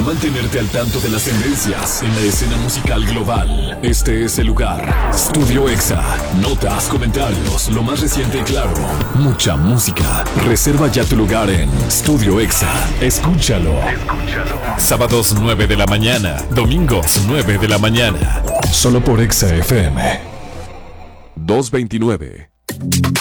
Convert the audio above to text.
mantenerte al tanto de las tendencias en la escena musical global. Este es el lugar. Studio Exa. Notas, comentarios, lo más reciente y claro. Mucha música. Reserva ya tu lugar en Studio Exa. Escúchalo. Sábados 9 de la mañana. Domingos 9 de la mañana. Solo por Exa FM. 229.